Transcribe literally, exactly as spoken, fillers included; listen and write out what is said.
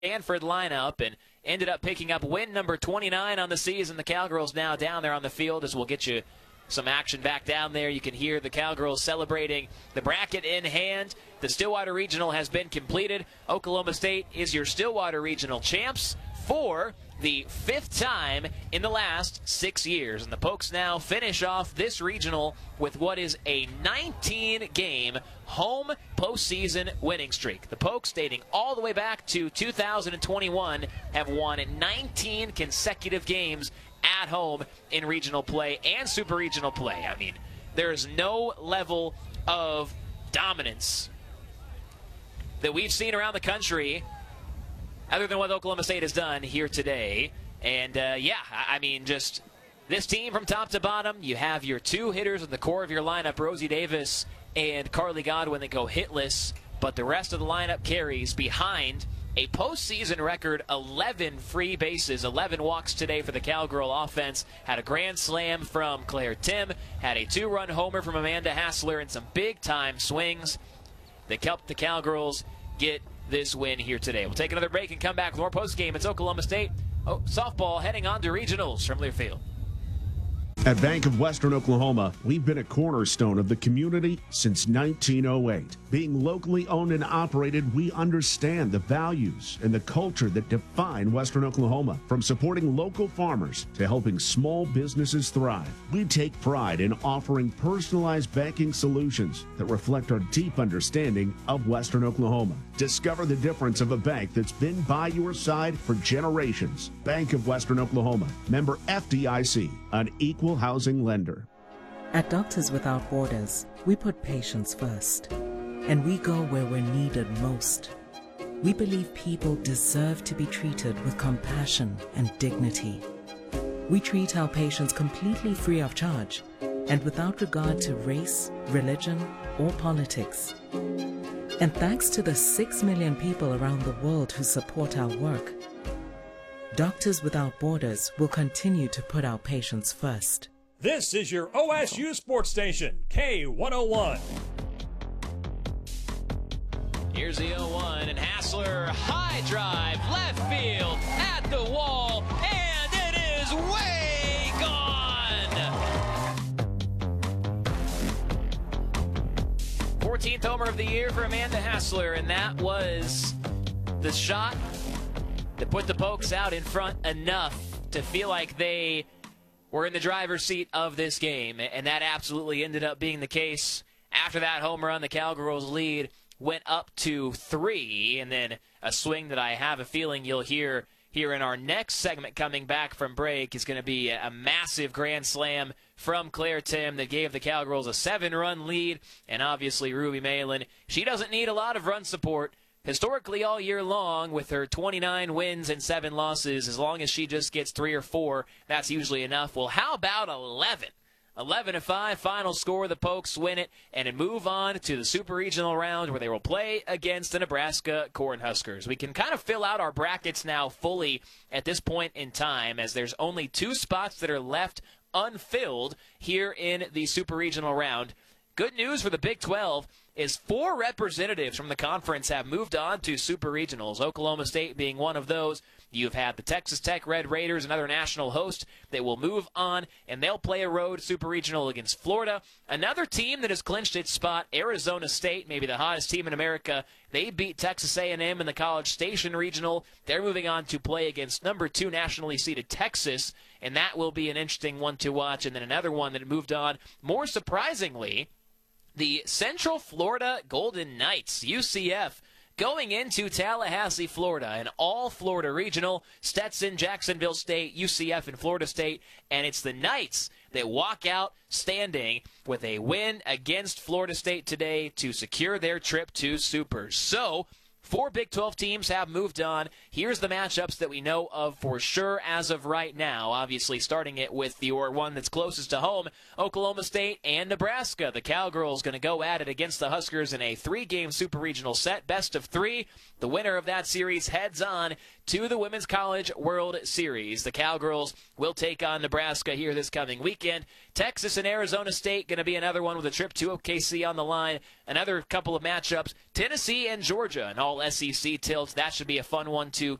Stanford lineup and ended up picking up win number twenty-nine on the season. The Cowgirls now down there on the field as we'll get you some action back down there. You can hear the Cowgirls celebrating the bracket in hand. The Stillwater Regional has been completed. Oklahoma State is your Stillwater Regional champs for the fifth time in the last six years. And the Pokes now finish off this regional with what is a nineteen-game home postseason winning streak. The Pokes, dating all the way back to two thousand twenty-one, have won nineteen consecutive games at home in regional play and super regional play. I mean, there is no level of dominance that we've seen around the country other than what Oklahoma State has done here today. And, uh, yeah, I mean, just this team from top to bottom, you have your two hitters in the core of your lineup, Rosie Davis and Carly Godwin, that go hitless, but the rest of the lineup carries behind a postseason record eleven free bases, eleven walks today for the Cowgirl offense. Had a grand slam from Claire Tim, had a two-run homer from Amanda Hassler, and some big-time swings that helped the Cowgirls get this win here today. We'll take another break and come back with more postgame. It's Oklahoma State oh, softball heading on to regionals from Learfield. At Bank of Western Oklahoma, we've been a cornerstone of the community since nineteen oh eight. Being locally owned and operated, we understand the values and the culture that define Western Oklahoma. From supporting local farmers to helping small businesses thrive, we take pride in offering personalized banking solutions that reflect our deep understanding of Western Oklahoma. Discover the difference of a bank that's been by your side for generations. Bank of Western Oklahoma, member F D I C, an equal housing lender. At Doctors Without Borders, we put patients first, and we go where we're needed most. We believe people deserve to be treated with compassion and dignity. We treat our patients completely free of charge and without regard to race, religion, or politics. And thanks to the six million people around the world who support our work, Doctors Without Borders will continue to put our patients first. This is your O S U Sports Station, K one oh one. Here's the oh one, and Hassler, high drive, left field, at the wall, and it is way gone! fourteenth homer of the year for Amanda Hassler, and that was the shot that put the Pokes out in front enough to feel like they were in the driver's seat of this game, and that absolutely ended up being the case. After that home run, the Cowgirls' lead went up to three, and then a swing that I have a feeling you'll hear here in our next segment coming back from break is going to be a massive grand slam from Claire Tim that gave the Cowgirls a seven-run lead, and obviously Ruby Malin, she doesn't need a lot of run support historically all year long with her twenty-nine wins and seven losses. As long as she just gets three or four, that's usually enough. Well, how about eleven? eleven to five, final score. The Pokes win it and move on to the Super Regional round where they will play against the Nebraska Cornhuskers. We can kind of fill out our brackets now fully at this point in time, as there's only two spots that are left unfilled here in the Super Regional round. Good news for the Big twelve is four representatives from the conference have moved on to Super Regionals, Oklahoma State being one of those. You've had the Texas Tech Red Raiders, another national host, that will move on, and they'll play a road Super Regional against Florida. Another team that has clinched its spot, Arizona State, maybe the hottest team in America. They beat Texas A and M in the College Station Regional. They're moving on to play against number two nationally seeded Texas, and that will be an interesting one to watch. And then another one that moved on, more surprisingly, the Central Florida Golden Knights, U C F, going into Tallahassee, Florida, an all-Florida regional, Stetson, Jacksonville State, U C F, and Florida State, and it's the Knights that walk out standing with a win against Florida State today to secure their trip to Supers. So, four Big twelve teams have moved on. Here's the matchups that we know of for sure as of right now. Obviously, starting it with the or one that's closest to home, Oklahoma State and Nebraska. The Cowgirls going to go at it against the Huskers in a three-game Super Regional set, best of three. The winner of that series heads on to the Women's College World Series. The Cowgirls will take on Nebraska here this coming weekend. Texas and Arizona State going to be another one with a trip to O K C on the line. Another couple of matchups, Tennessee and Georgia, an all all S E C tilts. That should be a fun one to